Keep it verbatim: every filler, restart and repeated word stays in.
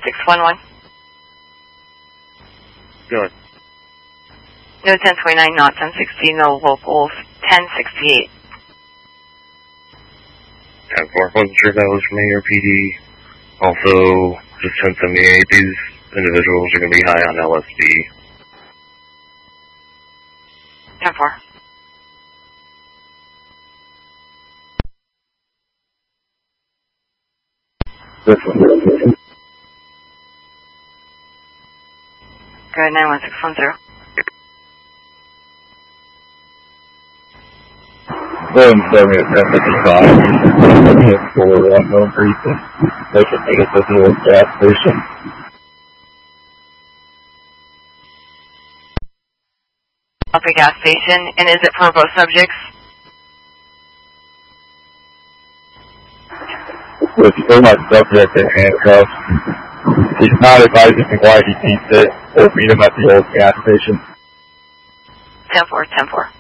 six one one. Go ahead. No ten twenty-nine, not ten sixty, no locals, ten sixty-eight. ten four, wasn't sure if that was from A R P D. Also, just ten seventy-eight, these individuals are going to be high on L S D. ten four. This one. Go ahead, nine one six one zero. Seven seven at ten fifty-five. For unknown reason, they can take it to the old gas station. Up a gas station, and is it for both subjects? With so much subject in handcuffs, he's not advising me why he keeps it, or meet him at the old gas station. ten four, ten four.